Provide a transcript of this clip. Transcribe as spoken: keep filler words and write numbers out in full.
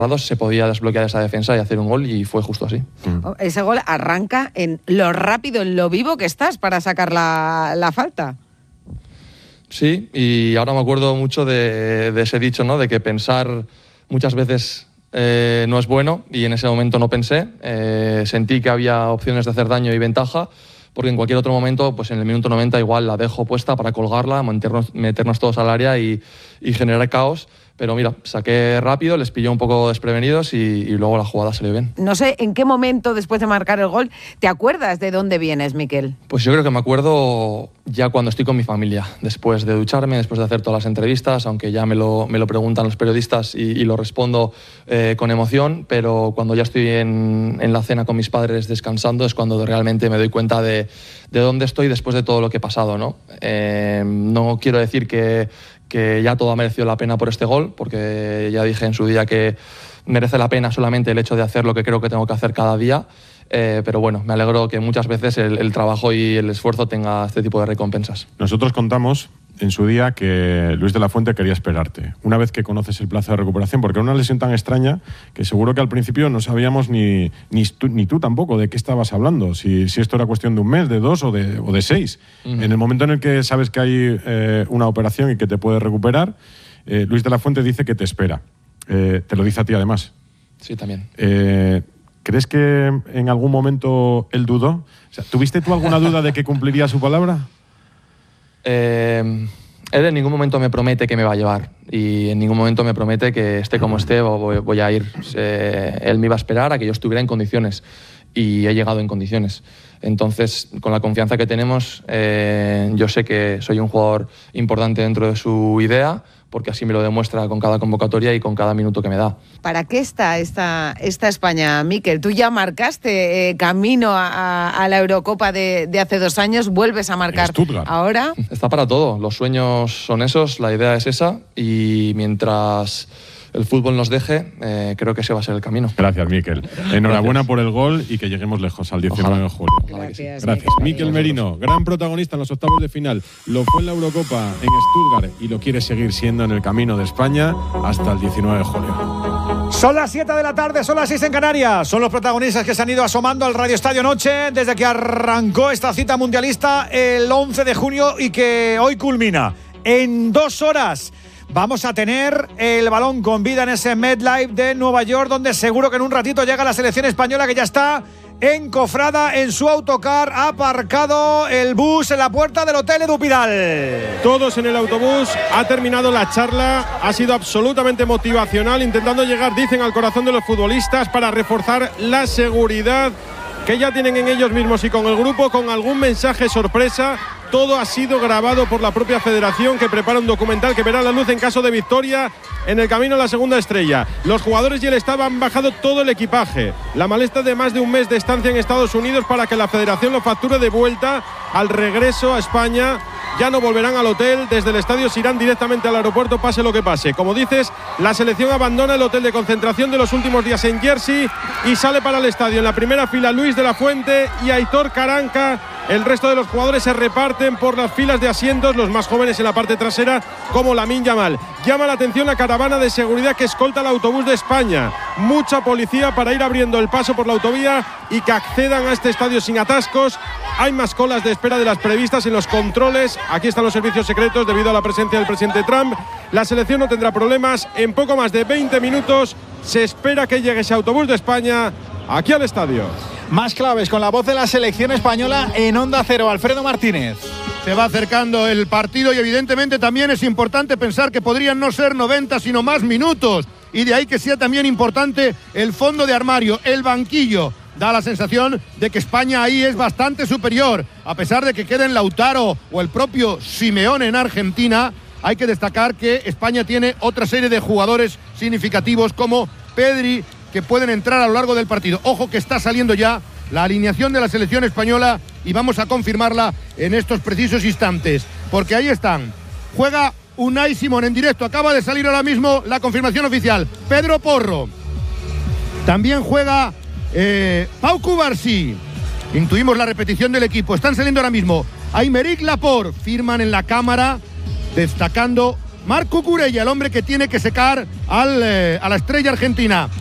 se podía desbloquear esa defensa y hacer un gol, y fue justo así. Ese gol arranca en lo rápido, en lo vivo que estás para sacar la, la falta. Sí, y ahora me acuerdo mucho de, de ese dicho, ¿no? De que pensar muchas veces eh, no es bueno, y en ese momento no pensé. Eh, sentí que había opciones de hacer daño y ventaja, porque en cualquier otro momento, pues en el minuto noventa igual la dejo puesta para colgarla, meternos, meternos todos al área y, y generar caos. Pero mira, saqué rápido, les pilló un poco desprevenidos y, y luego la jugada salió bien. No sé, ¿en qué momento después de marcar el gol te acuerdas de dónde vienes, Miquel? Pues yo creo que me acuerdo ya cuando estoy con mi familia, después de ducharme, después de hacer todas las entrevistas, aunque ya me lo, me lo preguntan los periodistas y, y lo respondo eh, con emoción, pero cuando ya estoy en, en la cena con mis padres descansando es cuando realmente me doy cuenta de, de dónde estoy después de todo lo que he pasado, ¿no? Eh, no quiero decir que que ya todo ha merecido la pena por este gol, porque ya dije en su día que merece la pena solamente el hecho de hacer lo que creo que tengo que hacer cada día, eh, pero bueno, me alegro que muchas veces el, el trabajo y el esfuerzo tenga este tipo de recompensas. Nosotros contamos en su día que Luis de la Fuente quería esperarte, una vez que conoces el plazo de recuperación, porque era una lesión tan extraña que seguro que al principio no sabíamos ni, ni, tú, ni tú tampoco de qué estabas hablando, si, si esto era cuestión de un mes, de dos o de, o de seis. Uh-huh. En el momento en el que sabes que hay eh, una operación y que te puedes recuperar, eh, Luis de la Fuente dice que te espera. Eh, te lo dice a ti además. Sí, también. Eh, ¿Crees que en algún momento él dudó? O sea, ¿tuviste tú alguna duda de que cumpliría su palabra? Eh, él en ningún momento me promete que me va a llevar, y en ningún momento me promete que esté como esté voy, voy a ir. Eh, él me iba a esperar a que yo estuviera en condiciones, y he llegado en condiciones. Entonces, con la confianza que tenemos, eh, yo sé que soy un jugador importante dentro de su idea, porque así me lo demuestra con cada convocatoria y con cada minuto que me da. ¿Para qué está esta, esta España, Miquel? Tú ya marcaste eh, camino a, a la Eurocopa de, de hace dos años, vuelves a marcar ahora. Está para todo, los sueños son esos, la idea es esa, y mientras el fútbol nos deje, eh, creo que ese va a ser el camino. Gracias, Miquel. Enhorabuena Gracias. por el gol y que lleguemos lejos al diecinueve Ojalá. de julio. Gracias. Gracias. Miquel Merino, gran protagonista en los octavos de final. Lo fue en la Eurocopa en Stuttgart y lo quiere seguir siendo en el camino de España hasta el diecinueve de julio. Son las siete de la tarde, son las seis en Canarias. Son los protagonistas que se han ido asomando al Radio Estadio Noche desde que arrancó esta cita mundialista el once de junio y que hoy culmina. En dos horas vamos a tener el balón con vida en ese MetLife de Nueva York, donde seguro que en un ratito llega la selección española, que ya está encofrada en su autocar, ha aparcado el bus en la puerta del Hotel Edu Pidal. Todos en el autobús, ha terminado la charla, ha sido absolutamente motivacional, intentando llegar, dicen, al corazón de los futbolistas para reforzar la seguridad que ya tienen en ellos mismos y con el grupo, con algún mensaje sorpresa. Todo ha sido grabado por la propia federación, que prepara un documental que verá la luz en caso de victoria en el camino a la segunda estrella. Los jugadores y el staff han bajado todo el equipaje, la maleta de más de un mes de estancia en Estados Unidos, para que la federación lo facture de vuelta al regreso a España. Ya no volverán al hotel, desde el estadio se irán directamente al aeropuerto, pase lo que pase. Como dices, la selección abandona el hotel de concentración de los últimos días en Jersey y sale para el estadio. En la primera fila, Luis de la Fuente y Aitor Karanka. El resto de los jugadores se reparten por las filas de asientos, los más jóvenes en la parte trasera, como Lamine Yamal. Llama la atención la caravana de seguridad que escolta el autobús de España. Mucha policía para ir abriendo el paso por la autovía y que accedan a este estadio sin atascos. Hay más colas de espera de las previstas en los controles. Aquí están los servicios secretos debido a la presencia del presidente Trump. La selección no tendrá problemas. En poco más de veinte minutos se espera que llegue ese autobús de España aquí al estadio. Más claves con la voz de la selección española en Onda Cero. Alfredo Martínez. Se va acercando el partido y evidentemente también es importante pensar que podrían no ser noventa sino más minutos, y de ahí que sea también importante el fondo de armario, el banquillo. Da la sensación de que España ahí es bastante superior, a pesar de que queden Lautaro o el propio Simeone en Argentina. Hay que destacar que España tiene otra serie de jugadores significativos como Pedri, que pueden entrar a lo largo del partido. Ojo que está saliendo ya la alineación de la selección española y vamos a confirmarla en estos precisos instantes, porque ahí están. Juega Unai Simón en directo, acaba de salir ahora mismo la confirmación oficial. Pedro Porro. También juega eh, Pau Cubarsí. Intuimos la repetición del equipo. Están saliendo ahora mismo Aymeric Laporte. Firman en la cámara destacando Marc Cucurella, el hombre que tiene que secar al, eh, a la estrella argentina.